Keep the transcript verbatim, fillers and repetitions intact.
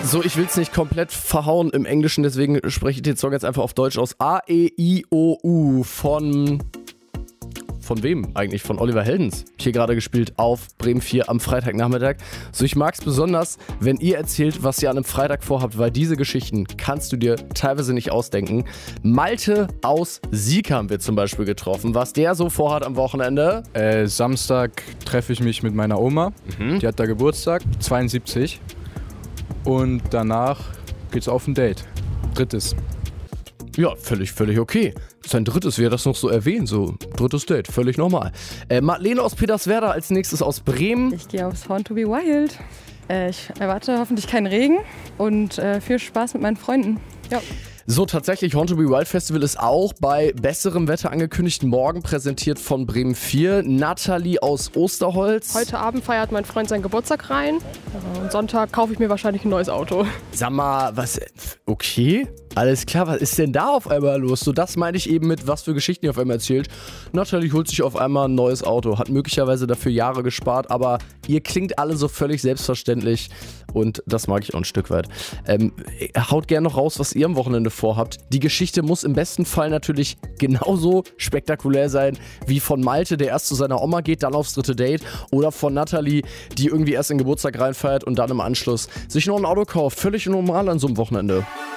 So, ich will es nicht komplett verhauen im Englischen, deswegen spreche ich den Song jetzt einfach auf Deutsch aus. A E I O U von... Von wem eigentlich? Von Oliver Heldens. Hier gerade gespielt auf Bremen vier am Freitagnachmittag. So, ich mag es besonders, wenn ihr erzählt, was ihr an einem Freitag vorhabt, weil diese Geschichten kannst du dir teilweise nicht ausdenken. Malte aus Sieg haben wir zum Beispiel getroffen. Was der so vorhat am Wochenende? Äh, Samstag treffe ich mich mit meiner Oma. Mhm. Die hat da Geburtstag, zweiundsiebzig. Und danach geht's auf ein Date. Drittes. Ja, völlig, völlig okay. Sein drittes, wie er das noch so erwähnt, so drittes Date, völlig normal. Äh, Madeleine aus Peterswerda als nächstes aus Bremen. Ich gehe aufs Horn to be Wild. Äh, ich erwarte hoffentlich keinen Regen und äh, viel Spaß mit meinen Freunden. Ja. So, tatsächlich, Horn to be Wild Festival ist auch bei besserem Wetter angekündigt. Morgen präsentiert von Bremen vier. Nathalie aus Osterholz. Heute Abend feiert mein Freund seinen Geburtstag rein. Und Sonntag kaufe ich mir wahrscheinlich ein neues Auto. Sag mal, was, okay, alles klar, was ist denn da auf einmal los? So, das meine ich eben mit, was für Geschichten ihr auf einmal erzählt. Nathalie holt sich auf einmal ein neues Auto, hat möglicherweise dafür Jahre gespart, aber ihr klingt alle so völlig selbstverständlich und das mag ich auch ein Stück weit. Ähm, haut gerne noch raus, was ihr am Wochenende vorhabt. Die Geschichte muss im besten Fall natürlich genauso spektakulär sein wie von Malte, der erst zu seiner Oma geht, dann aufs dritte Date, oder von Nathalie, die irgendwie erst in den Geburtstag reinfeiert und dann im Anschluss sich noch ein Auto kauft. Völlig normal an so einem Wochenende.